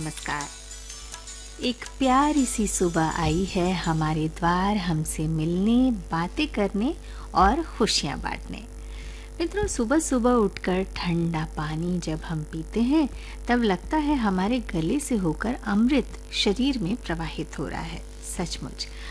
नमस्कार। एक प्यारी सी सुबह आई है हमारे द्वार, हमसे मिलने, बातें करने और खुशियां बांटने। मित्रों, सुबह सुबह उठकर ठंडा पानी जब हम पीते हैं तब लगता है हमारे गले से होकर अमृत शरीर में प्रवाहित हो रहा है। सचमुच